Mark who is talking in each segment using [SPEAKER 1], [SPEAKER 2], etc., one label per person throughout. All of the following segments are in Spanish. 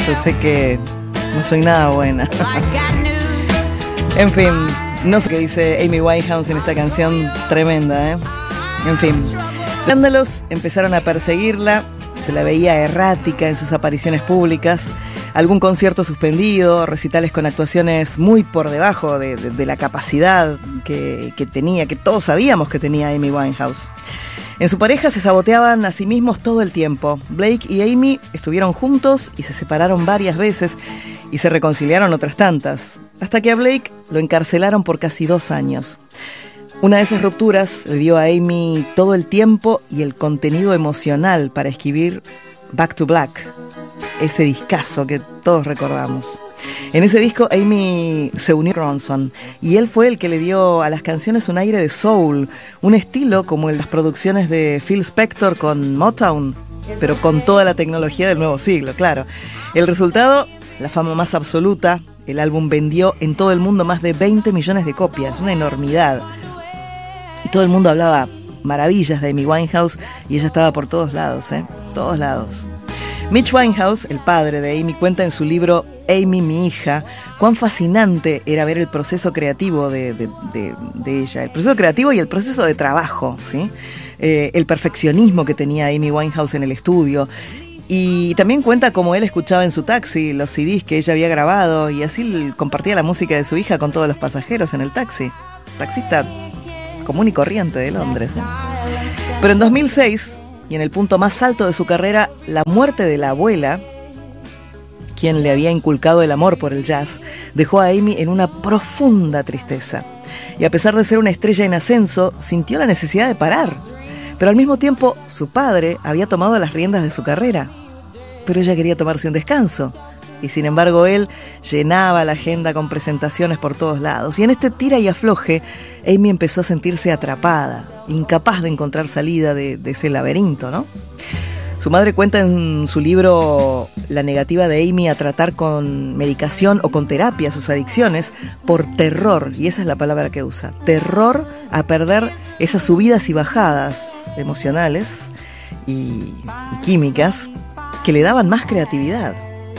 [SPEAKER 1] yo sé que no soy nada buena. En fin, no sé qué dice Amy Winehouse en esta canción tremenda, ¿eh? En fin, los escándalos empezaron a perseguirla, se la veía errática en sus apariciones públicas, algún concierto suspendido, recitales con actuaciones muy por debajo de la capacidad que tenía, que todos sabíamos que tenía Amy Winehouse. En su pareja se saboteaban a sí mismos todo el tiempo. Blake y Amy estuvieron juntos y se separaron varias veces y se reconciliaron otras tantas, hasta que a Blake lo encarcelaron por casi 2 años. Una de esas rupturas le dio a Amy todo el tiempo y el contenido emocional para escribir Back to Black, ese discazo que todos recordamos. En ese disco Amy se unió a Ronson y él fue el que le dio a las canciones un aire de soul, un estilo como el de las producciones de Phil Spector con Motown, pero con toda la tecnología del nuevo siglo, claro. El resultado, la fama más absoluta. El álbum vendió en todo el mundo más de 20 millones de copias, una enormidad. Y todo el mundo hablaba maravillas de Amy Winehouse y ella estaba por todos lados, todos lados. Mitch Winehouse, el padre de Amy, cuenta en su libro Amy, mi hija, cuán fascinante era ver el proceso creativo de ella, el proceso creativo y el proceso de trabajo, ¿sí? El perfeccionismo que tenía Amy Winehouse en el estudio. Y también cuenta cómo él escuchaba en su taxi los CDs que ella había grabado y así compartía la música de su hija con todos los pasajeros en el taxi. Taxista común y corriente de Londres, ¿eh? Pero en 2006... y en el punto más alto de su carrera, la muerte de la abuela, quien le había inculcado el amor por el jazz, dejó a Amy en una profunda tristeza. Y a pesar de ser una estrella en ascenso, sintió la necesidad de parar. Pero al mismo tiempo, su padre había tomado las riendas de su carrera. Pero ella quería tomarse un descanso. Y sin embargo él llenaba la agenda con presentaciones por todos lados. Y en este tira y afloje, Amy empezó a sentirse atrapada, incapaz de encontrar salida de ese laberinto, ¿no? Su madre cuenta en su libro la negativa de Amy a tratar con medicación o con terapia sus adicciones por terror, y esa es la palabra que usa, terror a perder esas subidas y bajadas emocionales y químicas que le daban más creatividad.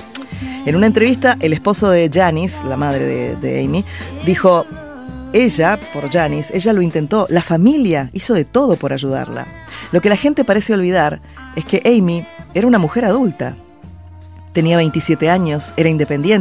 [SPEAKER 1] En una entrevista, el esposo de Janis, la madre de Amy, dijo: por Janis, ella lo intentó, la familia hizo de todo por ayudarla. Lo que la gente parece olvidar es que Amy era una mujer adulta. Tenía 27 años, era independiente.